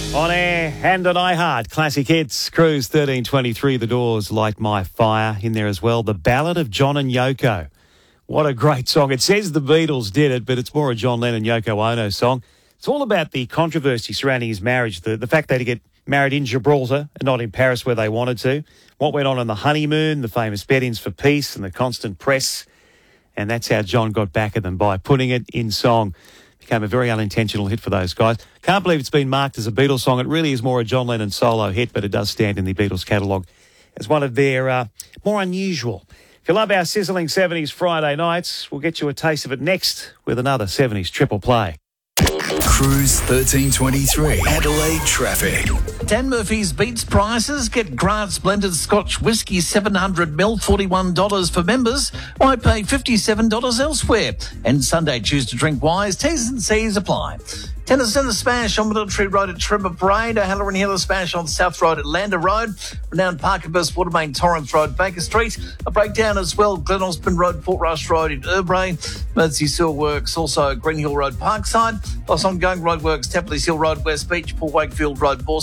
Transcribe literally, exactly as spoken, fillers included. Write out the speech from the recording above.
On air and on iHeart, classic hits. Cruise thirteen twenty-three, The Doors, Light My Fire in there as well. The Ballad of John and Yoko. What a great song. It says the Beatles did it, but it's more a John Lennon, Yoko Ono song. It's all about the controversy surrounding his marriage, the, the fact that he get married in Gibraltar and not in Paris where they wanted to. What went on on the honeymoon, the famous bed-ins for peace and the constant press. And that's how John got back at them, by putting it in song. Became a very unintentional hit for those guys. Can't believe it's been marked as a Beatles song. It really is more a John Lennon solo hit, but it does stand in the Beatles catalogue as one of their uh, more unusual. If you love our sizzling seventies Friday nights, we'll get you a taste of it next with another seventies triple play. Cruise thirteen twenty-three, Adelaide traffic. Dan Murphy's Beats prices. Get Grant's blended Scotch whisky seven hundred milliliters, forty-one dollars for members. Why pay fifty-seven dollars elsewhere? And Sunday, choose to drink wise. T's and C's apply. Tennis Centre Smash on Military Road at Trimmer Parade. O'Halloran Hill Smash on South Road at Lander Road. Renowned Parkerburst Watermain Torrens Road, Baker Street. A breakdown as well. Glen Osborne Road, Port Rush Road in Urbray. Mersey Sewer Works, also Green Hill Road, Parkside. Plus ongoing roadworks, Tapley's Hill Road, West Beach, Port Wakefield Road, Boston.